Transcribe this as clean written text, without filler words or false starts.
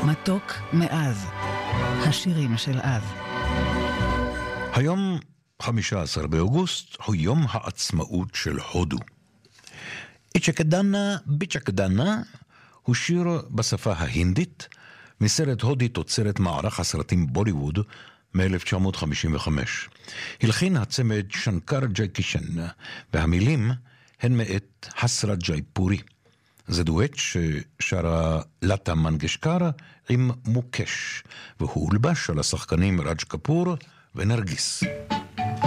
מתוק מאז, השירים של אז. היום 15 באוגוסט הוא יום העצמאות של הודו. איצ'קדנה ביצ'קדנה הוא שיר בשפה ההינדית מסרט הודי תוצרת מערך הסרטים בוליווד מ-1955. הלחין הצמד שנקר ג'ייקישן, והמילים הן מאת הסרת ג'ייפורי. זה דואט ששרה לטה מנגשקר עם מוקש, והוא הולבש על השחקנים רג' קפור ונרגיס.